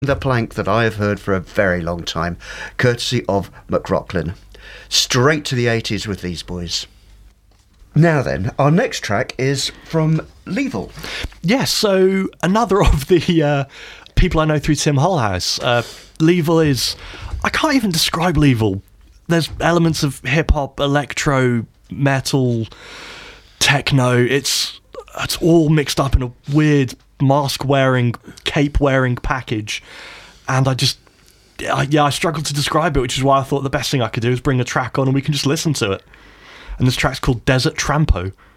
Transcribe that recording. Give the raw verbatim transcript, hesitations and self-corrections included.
the plank that I have heard for a very long time, courtesy of McRocklin. Straight to the eighties with these boys. Now then, our next track is from Lethal. Yes, so another of the uh, people I know through Tim Holhouse. Uh, Lethal is... I can't even describe Lethal. There's elements of hip-hop, electro, metal, techno. It's it's all mixed up in a weird mask-wearing, cape-wearing package. And I just... I, yeah, I struggled to describe it, which is why I thought the best thing I could do is bring a track on and we can just listen to it. And this track's called Desert Trampo.